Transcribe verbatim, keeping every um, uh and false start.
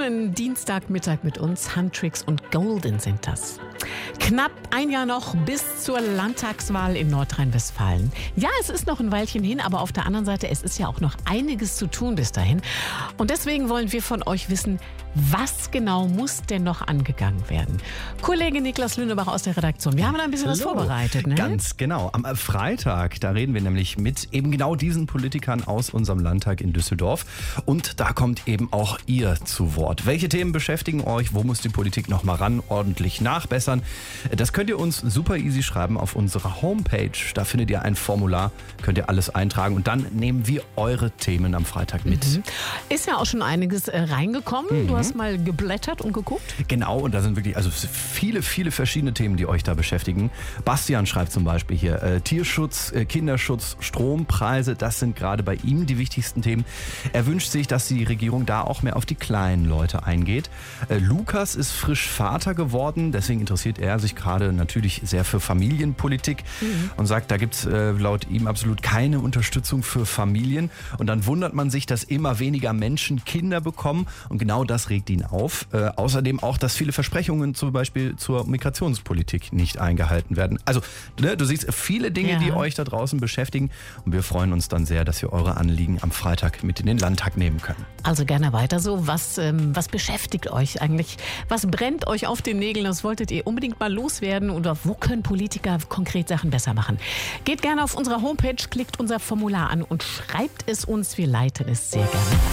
einen Dienstagmittag mit uns. Handtricks und Golden sind das. Knapp ein Jahr noch bis zur Landtagswahl in Nordrhein-Westfalen. Ja, es ist noch ein Weilchen hin, aber auf der anderen Seite, es ist ja auch noch einiges zu tun bis dahin. Und deswegen wollen wir von euch wissen, was genau muss denn noch angegangen werden? Kollege Niklas Lünebach aus der Redaktion, wir haben da ein bisschen Hallo. was vorbereitet, ne? Ganz genau. Am Freitag, da reden wir nämlich mit eben genau diesen Politikern aus unserem Landtag in Düsseldorf. Und da kommt eben auch ihr zu Wort. Welche Themen beschäftigen euch? Wo muss die Politik noch mal ran, ordentlich nachbessern? Das könnt ihr uns super easy schreiben auf unserer Homepage. Da findet ihr ein Formular, könnt ihr alles eintragen und dann nehmen wir eure Themen am Freitag mit. Mhm. Ist ja auch schon einiges äh, reingekommen. Mhm. Du hast mal geblättert und geguckt. Genau, und da sind wirklich also viele, viele verschiedene Themen, die euch da beschäftigen. Bastian schreibt zum Beispiel hier, äh, Tierschutz, äh, Kinderschutz, Strompreise, das sind gerade bei ihm die wichtigsten Themen. Er wünscht sich, dass die Regierung da auch mehr auf die kleinen Leute eingeht. Äh, Lukas ist frisch Vater geworden, deswegen interessiert er sich gerade natürlich sehr für Familienpolitik mhm. und sagt, da gibt es äh, laut ihm absolut keine Unterstützung für Familien. Und dann wundert man sich, dass immer weniger Menschen Kinder bekommen und genau das regt ihn auf. Äh, außerdem auch, dass viele Versprechungen zum Beispiel zur Migrationspolitik nicht eingehalten werden. Also ne, du siehst viele Dinge, ja. die euch da draußen beschäftigen und wir freuen uns dann sehr, dass wir eure Anliegen am Freitag mit in den Landtag nehmen können. Also gerne weiter so. Was, ähm, was beschäftigt euch eigentlich? Was brennt euch auf den Nägeln? Das wolltet ihr unbedingt mal loswerden oder wo können Politiker konkret Sachen besser machen? Geht gerne auf unserer Homepage, klickt unser Formular an und schreibt es uns. Wir leiten es sehr gerne.